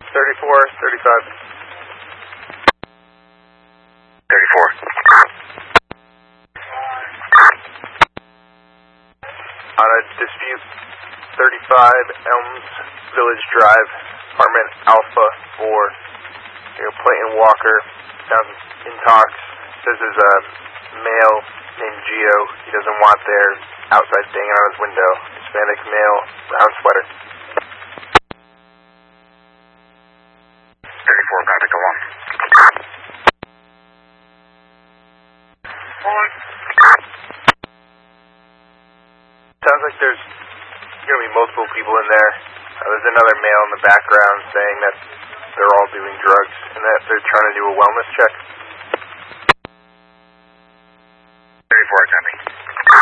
34, 35. 34. On a dispute, 35 Elms Village Drive, apartment Alpha 4. Clayton Walker, sounds in talks. Says there's a male named Gio. He doesn't want there. Outside banging on his window. Hispanic male, brown sweater. 34, about to go on. Sounds like there's going to be multiple people in there. There's another male in the background saying that they're all doing drugs and that they're trying to do a wellness check.